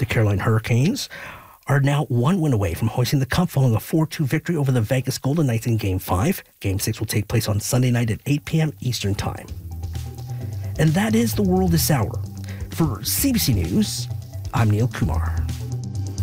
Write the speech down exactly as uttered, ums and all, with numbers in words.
Carolina Hurricanes are now one win away from hoisting the cup following a four two victory over the Vegas Golden Knights in Game five. Game six will take place on Sunday night at eight p.m. Eastern Time. And that is the world this hour. For C B C News, I'm Neil Kumar.